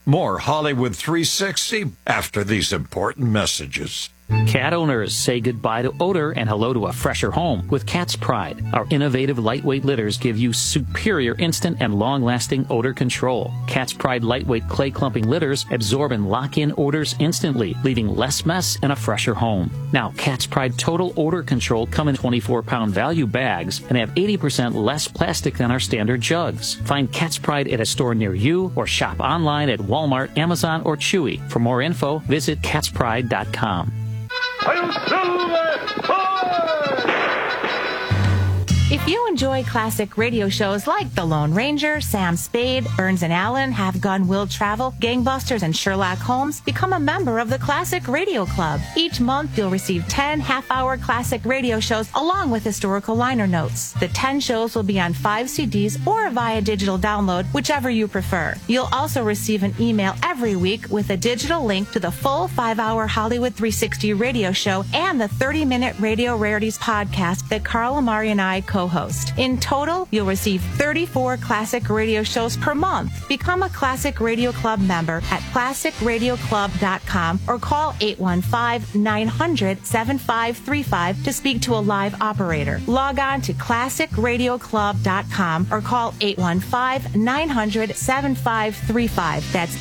More Hollywood 360 after these important messages. Cat owners, say goodbye to odor and hello to a fresher home with Cat's Pride. Our innovative lightweight litters give you superior instant and long-lasting odor control. Cat's Pride lightweight clay clumping litters absorb and lock in odors instantly, leaving less mess and a fresher home. Now, Cat's Pride Total Odor Control come in 24-pound value bags and have 80% less plastic than our standard jugs. Find Cat's Pride at a store near you or shop online at Walmart, Amazon, or Chewy. For more info, visit catspride.com. If you enjoy classic radio shows like The Lone Ranger, Sam Spade, Burns and Allen, Have Gun Will Travel, Gangbusters, and Sherlock Holmes, become a member of the Classic Radio Club. Each month, you'll receive 10 half-hour classic radio shows along with historical liner notes. The 10 shows will be on 5 CDs or via digital download, whichever you prefer. You'll also receive an email every week with a digital link to the full 5-hour Hollywood 360 radio show and the 30-minute Radio Rarities podcast that Carl Amari and I co-host. In total, you'll receive 34 classic radio shows per month. Become a Classic Radio Club member at classicradioclub.com or call 815-900-7535 to speak to a live operator. Log on to classicradioclub.com or call 815-900-7535. That's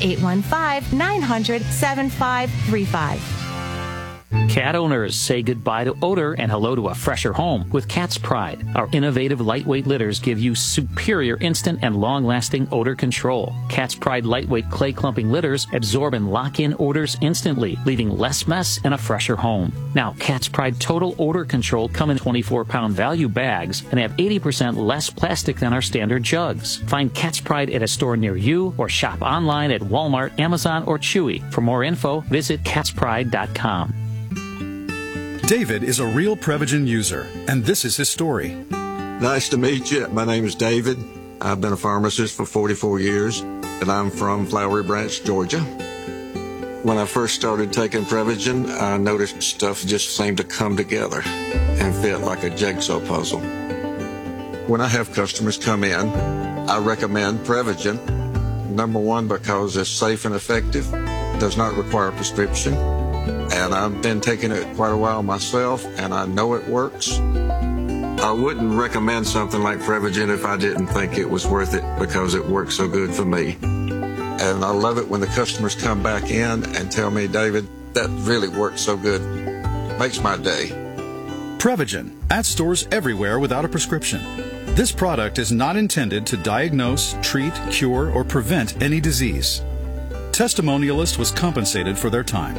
815-900-7535. Cat owners, say goodbye to odor and hello to a fresher home with Cat's Pride. Our innovative lightweight litters give you superior instant and long-lasting odor control. Cat's Pride lightweight clay clumping litters absorb and lock in odors instantly, leaving less mess and a fresher home. Now, Cat's Pride Total Odor Control come in 24-pound value bags and have 80% less plastic than our standard jugs. Find Cat's Pride at a store near you or shop online at Walmart, Amazon, or Chewy. For more info, visit catspride.com. David is a real Prevagen user, and this is his story. Nice to meet you. My name is David. I've been a pharmacist for 44 years, and I'm from Flowery Branch, Georgia. When I first started taking Prevagen, I noticed stuff just seemed to come together and fit like a jigsaw puzzle. When I have customers come in, I recommend Prevagen. Number one, because it's safe and effective, does not require a prescription. And I've been taking it quite a while myself, and I know it works. I wouldn't recommend something like Prevagen if I didn't think it was worth it because it works so good for me. And I love it when the customers come back in and tell me, David, that really works so good. Makes my day. Prevagen, at stores everywhere without a prescription. This product is not intended to diagnose, treat, cure, or prevent any disease. Testimonialist was compensated for their time.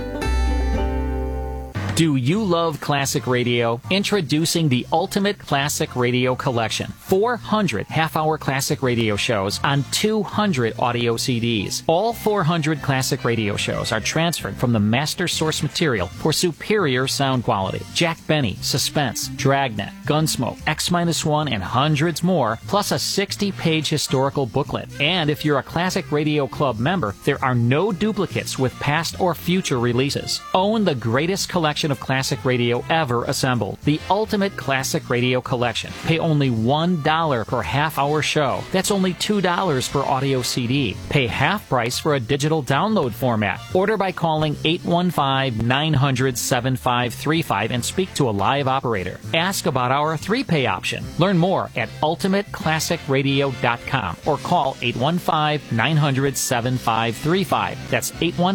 Do you love classic radio? Introducing the Ultimate Classic Radio Collection. 400 half-hour classic radio shows on 200 audio CDs. All 400 classic radio shows are transferred from the master source material for superior sound quality. Jack Benny, Suspense, Dragnet, Gunsmoke, X-1, and hundreds more, plus a 60-page historical booklet. And if you're a Classic Radio Club member, there are no duplicates with past or future releases. Own the greatest collection of classic radio ever assembled. The Ultimate Classic Radio Collection. Pay only $1 per half-hour show. That's only $2 per audio CD. Pay half price for a digital download format. Order by calling 815-900-7535 and speak to a live operator. Ask about our 3-pay option. Learn more at ultimateclassicradio.com or call 815-900-7535. That's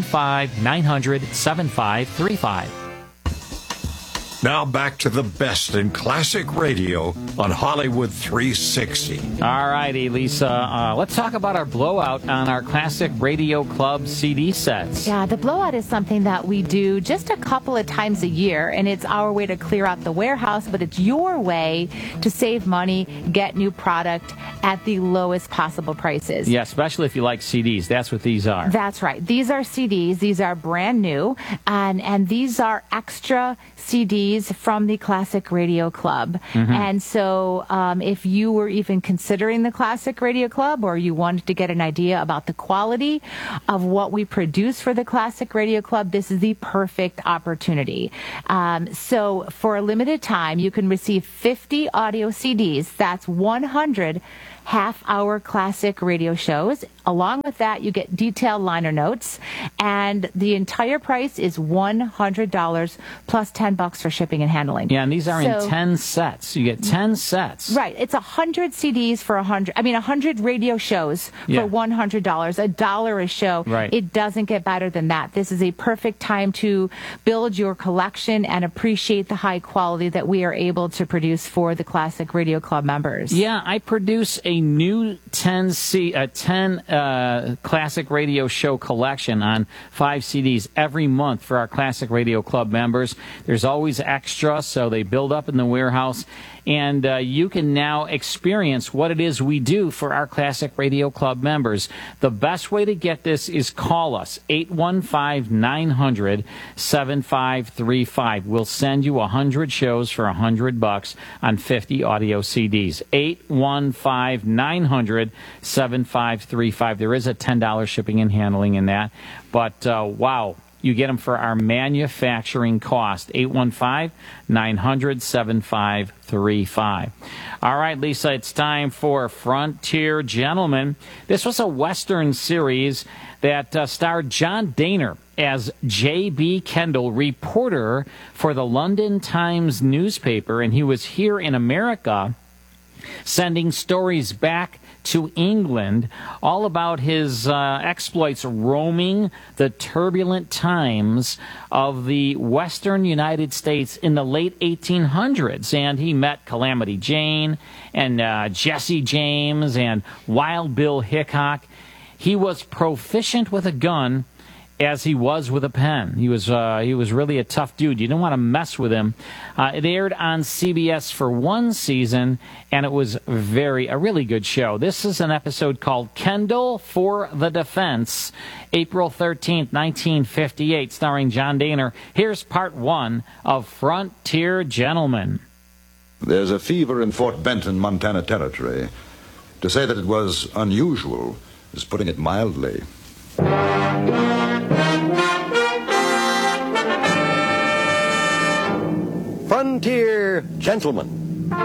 815-900-7535. Now back to the best in classic radio on Hollywood 360. All righty, Lisa. Let's talk about our blowout on our Classic Radio Club CD sets. Yeah, the blowout is something that we do just a couple of times a year, and it's our way to clear out the warehouse, but it's your way to save money, get new product at the lowest possible prices. Yeah, especially if you like CDs. That's what these are. That's right. These are CDs. These are brand new, and these are extra CDs from the Classic Radio Club. Mm-hmm. And so if you were even considering the Classic Radio Club, or you wanted to get an idea about the quality of what we produce for the Classic Radio Club, this is the perfect opportunity. So for a limited time, you can receive 50 audio CDs. That's 100 half-hour classic radio shows. Along with that, you get detailed liner notes, and the entire price is $100 plus $10 for shipping and handling. Yeah, and these are in 10 sets. You get 10 sets. Right. It's 100 CDs for 100 radio shows for $100. $1 a show. Right. It doesn't get better than that. This is a perfect time to build your collection and appreciate the high quality that we are able to produce for the Classic Radio Club members. Yeah, I produce a new 10 Classic Radio Show collection on 5 CDs every month for our Classic Radio Club members. There's always extra, so they build up in the warehouse. And you can now experience what it is we do for our Classic Radio Club members. The best way to get this is call us, 815-900-7535. We'll send you 100 shows for $100 on 50 audio CDs. 815-900-7535. There is a $10 shipping and handling in that. But, wow. You get them for our manufacturing cost, 815-900-7535. All right, Lisa, it's time for Frontier Gentlemen. This was a Western series that starred John Dehner as J.B. Kendall, reporter for the London Times newspaper, and he was here in America sending stories back to England, all about his exploits roaming the turbulent times of the western United States in the late 1800s. And he met Calamity Jane and Jesse James and Wild Bill Hickok. He was proficient with a gun as he was with a pen. He was really a tough dude. You didn't want to mess with him. It aired on CBS for one season, and it was a really good show. This is an episode called Kendall for the Defense, April 13th, 1958, starring John Dehner. Here's part 1 of Frontier Gentlemen. There's a fever in Fort Benton, Montana Territory. To say that it was unusual is putting it mildly. Frontier Gentlemen.